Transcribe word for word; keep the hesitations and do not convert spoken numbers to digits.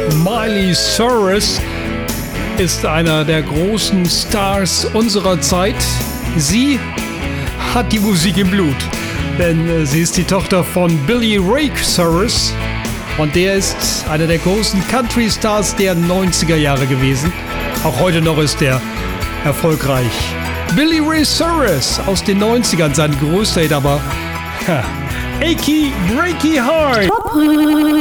Miley Cyrus ist einer der großen Stars unserer Zeit. Sie hat die Musik im Blut, denn äh, sie ist die Tochter von Billy Ray Cyrus und der ist einer der großen Country-Stars der neunziger Jahre gewesen. Auch heute noch ist er erfolgreich. Billy Ray Cyrus aus den neunzigern, sein größter Hit, aber ha, Achy Breaky Heart.